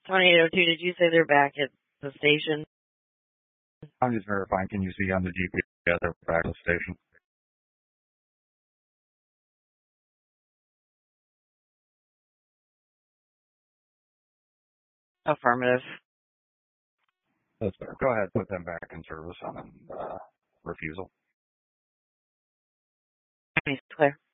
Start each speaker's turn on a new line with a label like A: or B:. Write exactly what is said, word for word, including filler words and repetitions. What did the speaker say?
A: twenty-eight oh two, did you say they're back at the station?
B: I'm just verifying. Can you see on the G P S they're back at the station?
A: Affirmative.
B: That's fair. Go ahead, put them back in service on uh, refusal.
A: Clear.